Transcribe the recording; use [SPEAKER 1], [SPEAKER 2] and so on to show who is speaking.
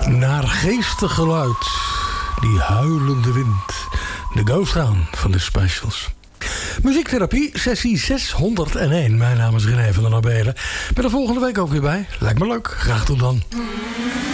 [SPEAKER 1] Naargeestig geluid. Die huilende wind. De Ghost Town van de Specials. Muziektherapie, sessie 601. Mijn naam is René van der Nabelen. Ben er volgende week ook weer bij. Lijkt me leuk. Graag tot dan.